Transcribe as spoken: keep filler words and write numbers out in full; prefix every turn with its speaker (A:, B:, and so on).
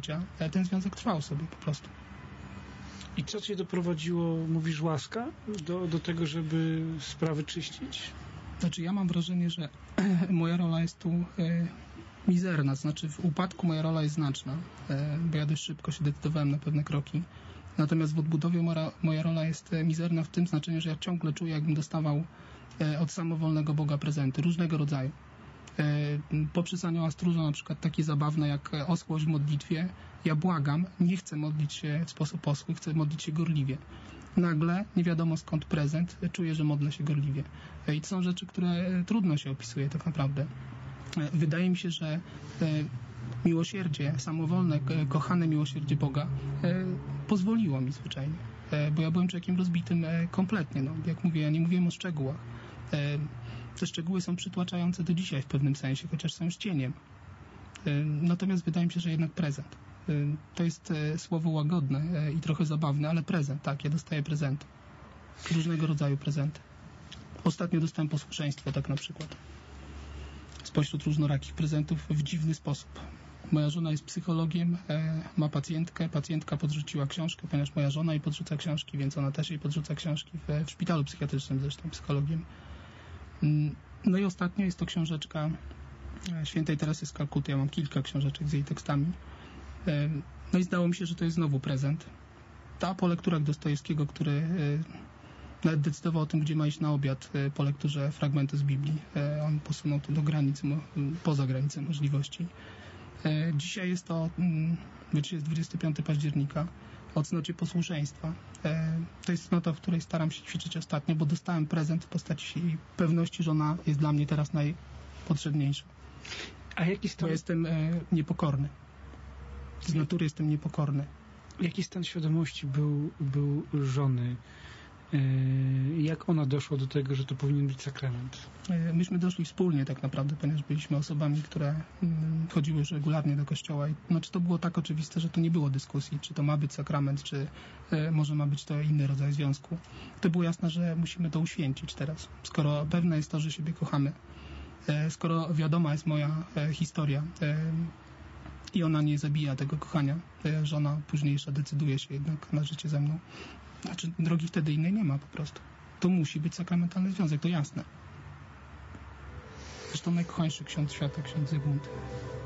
A: życia, ten związek trwał sobie po prostu.
B: I co cię doprowadziło, mówisz, łaska, do, do tego, żeby sprawy czyścić?
A: Znaczy, ja mam wrażenie, że moja rola jest tu e, mizerna, znaczy w upadku moja rola jest znaczna, e, bo ja dość szybko się decydowałem na pewne kroki. Natomiast w odbudowie moja, moja rola jest mizerna w tym znaczeniu, że ja ciągle czuję, jakbym dostawał e, od samowolnego Boga prezenty, różnego rodzaju. Poprzez anioła stróża, na przykład takie zabawne jak oschłość w modlitwie. Ja błagam, nie chcę modlić się w sposób oschły, chcę modlić się gorliwie. Nagle, nie wiadomo skąd prezent, czuję, że modlę się gorliwie. I to są rzeczy, które trudno się opisuje tak naprawdę. Wydaje mi się, że miłosierdzie, samowolne, kochane miłosierdzie Boga pozwoliło mi zwyczajnie. Bo ja byłem człowiekiem rozbitym kompletnie. No, jak mówię, ja nie mówiłem o szczegółach. Te szczegóły są przytłaczające do dzisiaj w pewnym sensie, chociaż są już cieniem. Natomiast wydaje mi się, że jednak prezent. To jest słowo łagodne i trochę zabawne, ale prezent, tak, ja dostaję prezenty. Różnego rodzaju prezenty. Ostatnio dostałem posłuszeństwo, tak na przykład. Spośród różnorakich prezentów w dziwny sposób. Moja żona jest psychologiem, ma pacjentkę, pacjentka podrzuciła książkę, ponieważ moja żona jej podrzuca książki, więc ona też jej podrzuca książki w, w szpitalu psychiatrycznym zresztą, psychologiem. No i ostatnio jest to książeczka świętej Teresy z Kalkuty. Ja mam kilka książeczek z jej tekstami. No i zdało mi się, że to jest znowu prezent. Ta po lekturach Dostojewskiego, który nawet decydował o tym, gdzie ma iść na obiad po lekturze fragmentu z Biblii. On posunął to do granic, poza granicę możliwości. Dzisiaj jest to, dzisiaj jest dwudziestego piątego października, o cnocie posłuszeństwa. To jest cnota, w której staram się ćwiczyć ostatnio, bo dostałem prezent w postaci pewności, że ona jest dla mnie teraz najpotrzebniejsza.
B: A jaki stan...
A: Bo jestem niepokorny. Z natury jestem niepokorny.
B: Jaki stan świadomości był, był żony? Jak ona doszła do tego, że to powinien być sakrament?
A: Myśmy doszli wspólnie tak naprawdę, ponieważ byliśmy osobami, które chodziły już regularnie do kościoła. I, znaczy to było tak oczywiste, że to nie było dyskusji, czy to ma być sakrament, czy może ma być to inny rodzaj związku. To było jasne, że musimy to uświęcić teraz. Skoro pewne jest to, że siebie kochamy, skoro wiadoma jest moja historia i ona nie zabija tego kochania, żona późniejsza decyduje się jednak na życie ze mną. Znaczy, drogi wtedy innej nie ma po prostu. To musi być sakramentalny związek, to jasne. Zresztą najkochańszy ksiądz świata, ksiądz Zygmunt.